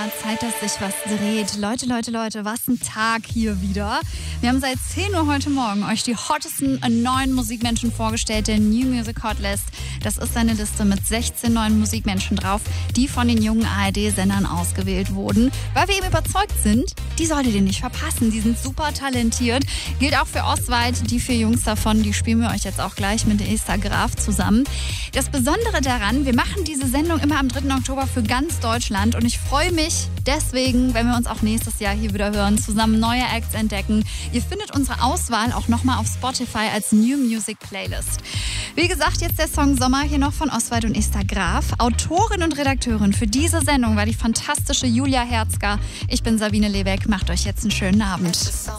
mal Zeit, dass sich was dreht. Leute, was ein Tag hier wieder. Wir haben seit 10 Uhr heute Morgen euch die hottesten neuen Musikmenschen vorgestellt, der New Music Hotlist. Das ist eine Liste mit 16 neuen Musikmenschen drauf, die von den jungen ARD-Sendern ausgewählt wurden. Weil wir eben überzeugt sind, die solltet ihr nicht verpassen. Die sind super talentiert. Gilt auch für Oswald. Die 4 Jungs davon, die spielen wir euch jetzt auch gleich mit Esther Graf zusammen. Das Besondere daran, wir machen diese Sendung immer am 3. Oktober für ganz Deutschland und ich freue mich deswegen, wenn wir uns auch nächstes Jahr hier wieder hören, zusammen neue Acts entdecken. Ihr findet unsere Auswahl auch nochmal auf Spotify als New Music Playlist. Wie gesagt, jetzt der Song Sommer hier noch von Oswald und Esther Graf. Autorin und Redakteurin für diese Sendung war die fantastische Julia Herzger. Ich bin Sabine Lebeck. Macht euch jetzt einen schönen Abend.